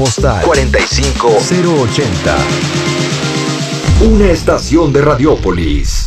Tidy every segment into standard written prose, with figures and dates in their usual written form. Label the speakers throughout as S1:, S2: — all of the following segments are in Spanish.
S1: postal 45080. Una estación de Radiópolis.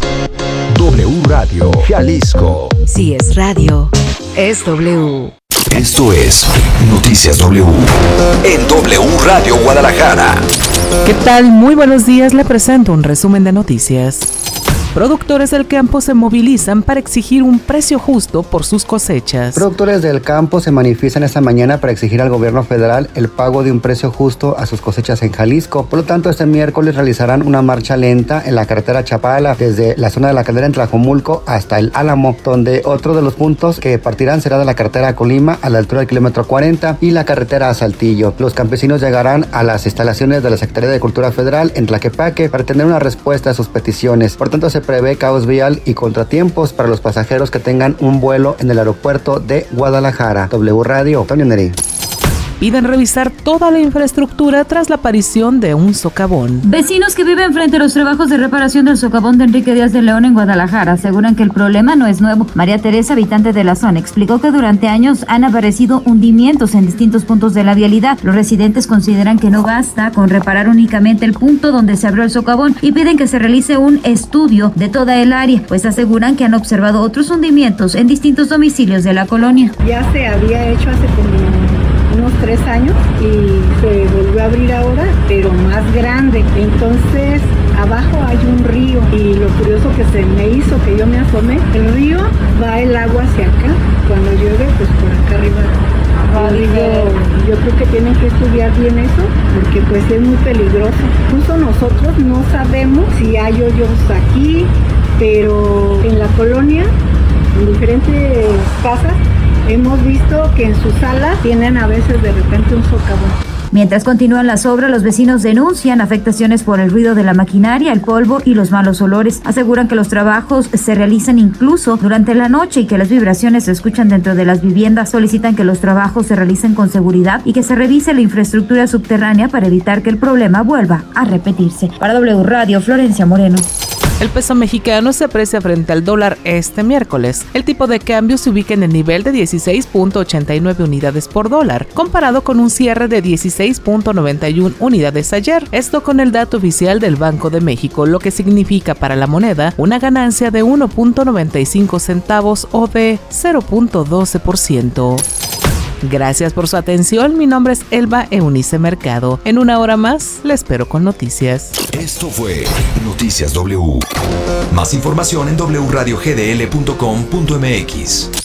S1: W Radio Jalisco.
S2: Si es radio, es W.
S1: Esto es Noticias W en W Radio Guadalajara.
S3: ¿Qué tal? Muy buenos días, le presento un resumen de noticias. Productores del campo se movilizan para exigir un precio justo por sus cosechas.
S4: Productores del campo se manifiestan esta mañana para exigir al gobierno federal el pago de un precio justo a sus cosechas en Jalisco. Por lo tanto, este miércoles realizarán una marcha lenta en la carretera Chapala, desde la zona de la Caldera en Tlajomulco hasta el Álamo, donde otro de los puntos que partirán será de la carretera Colima a la altura del kilómetro 40 y la carretera a Saltillo. Los campesinos llegarán a las instalaciones de la Secretaría de Cultura Federal en Tlaquepaque para tener una respuesta a sus peticiones. Por tanto, se prevé caos vial y contratiempos para los pasajeros que tengan un vuelo en el aeropuerto de Guadalajara. W Radio, Toño Neri.
S3: Piden revisar toda la infraestructura tras la aparición de un socavón.
S5: Vecinos que viven frente a los trabajos de reparación del socavón de Enrique Díaz de León en Guadalajara aseguran que el problema no es nuevo. María Teresa, habitante de la zona, explicó que durante años han aparecido hundimientos en distintos puntos de la vialidad. Los residentes consideran que no basta con reparar únicamente el punto donde se abrió el socavón y piden que se realice un estudio de toda el área, pues aseguran que han observado otros hundimientos en distintos domicilios de la colonia.
S6: Ya se había hecho hace como unos 3 años y se volvió a abrir ahora, pero más grande. Entonces abajo hay un río y lo curioso que se me hizo que yo me asomé, el río va el agua hacia acá, cuando llueve pues por acá arriba. Yo creo que tienen que estudiar bien eso porque pues es muy peligroso. Justo nosotros no sabemos si hay hoyos aquí, pero en la colonia, en diferentes casas, hemos visto que en sus salas tienen a veces de repente un socavón.
S5: Mientras continúan las obras, los vecinos denuncian afectaciones por el ruido de la maquinaria, el polvo y los malos olores. Aseguran que los trabajos se realizan incluso durante la noche y que las vibraciones se escuchan dentro de las viviendas. Solicitan que los trabajos se realicen con seguridad y que se revise la infraestructura subterránea para evitar que el problema vuelva a repetirse. Para W Radio, Florencia Moreno.
S3: El peso mexicano se aprecia frente al dólar este miércoles. El tipo de cambio se ubica en el nivel de 16.89 unidades por dólar, comparado con un cierre de 16.91 unidades ayer. Esto con el dato oficial del Banco de México, lo que significa para la moneda una ganancia de 1.95 centavos o de 0.12%. Gracias por su atención. Mi nombre es Elba Eunice Mercado. En una hora más, le espero con noticias.
S1: Esto fue Noticias W. Más información en wradiogdl.com.mx.